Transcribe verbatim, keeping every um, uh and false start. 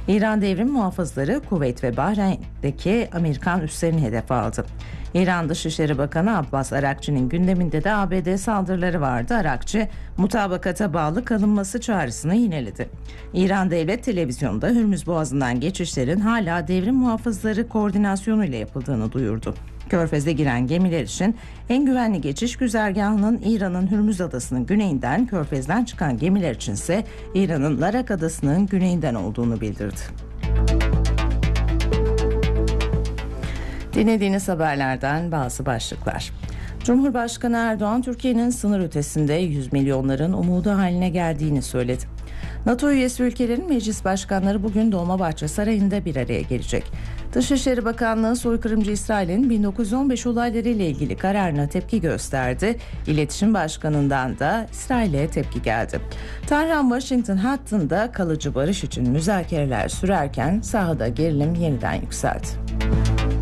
İran devrim muhafızları Kuveyt ve Bahreyn'deki Amerikan üslerini hedef aldı. İran Dışişleri Bakanı Abbas Arakçı'nın gündeminde de A B D saldırıları vardı. Arakçı, mutabakata bağlı kalınması çağrısını yineledi. İran Devlet Televizyonu'nda Hürmüz Boğazı'ndan geçişlerin hala devrim muhafızları koordinasyonu ile yapıldığını duyurdu. Körfez'e giren gemiler için en güvenli geçiş güzergahının İran'ın Hürmüz Adası'nın güneyinden, Körfez'den çıkan gemiler içinse İran'ın Larak Adası'nın güneyinden olduğunu bildirdi. Dinlediğiniz haberlerden bazı başlıklar. Cumhurbaşkanı Erdoğan, Türkiye'nin sınır ötesinde yüz milyonların umudu haline geldiğini söyledi. NATO üyesi ülkelerin meclis başkanları bugün Dolmabahçe Sarayı'nda bir araya gelecek. Dışişleri Bakanlığı soykırımcı İsrail'in bin dokuz yüz on beş olayları ile ilgili kararına tepki gösterdi. İletişim Başkanı'ndan da İsrail'e tepki geldi. Tahran-Washington hattında kalıcı barış için müzakereler sürerken sahada gerilim yeniden yükseldi.